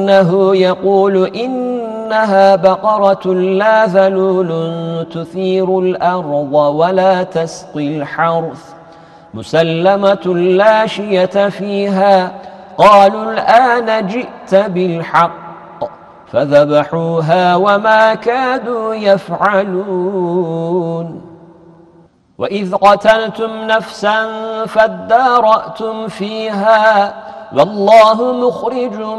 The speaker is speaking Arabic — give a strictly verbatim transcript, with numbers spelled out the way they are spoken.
إنه يقول إنها بقرة لا ذلول تثير الأرض ولا تسقي الحرث مسلمة لا شية فيها. قالوا الآن جئت بالحق فذبحوها وما كادوا يفعلون. وإذ قتلتم نفسا فادارأتم فيها والله مخرج